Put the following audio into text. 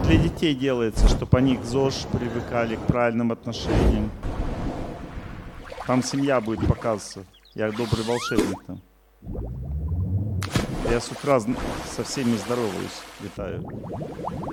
для детей делается, чтобы они к ЗОЖ привыкали, к правильным отношениям. Там семья будет показываться. Я добрый волшебник там. Я с утра со всеми здороваюсь, витаю.